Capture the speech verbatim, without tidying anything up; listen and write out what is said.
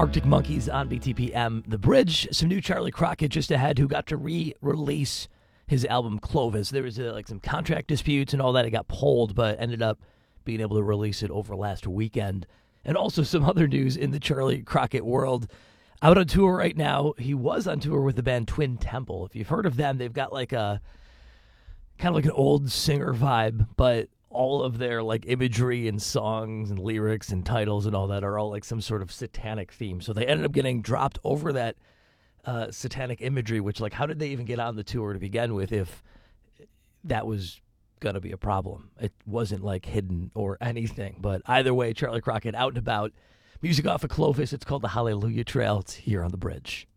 Arctic Monkeys on B T P M. The Bridge, some new Charlie Crockett just ahead, who got to re-release his album Clovis. There was uh, like some contract disputes and all that. It got pulled, but ended up being able to release it over last weekend. And also some other news in the Charlie Crockett world. Out on tour right now. He was on tour with the band Twin Temple. If you've heard of them, they've got like a kind of like an old singer vibe, but all of their like imagery and songs and lyrics and titles and all that are all like some sort of satanic theme. So they ended up getting dropped over that uh, satanic imagery, which like how did they even get on the tour to begin with if that was going to be a problem? It wasn't like hidden or anything. But either way, Charlie Crockett out and about. Music off of Clovis. It's called the Hallelujah Trail. It's here on The Bridge.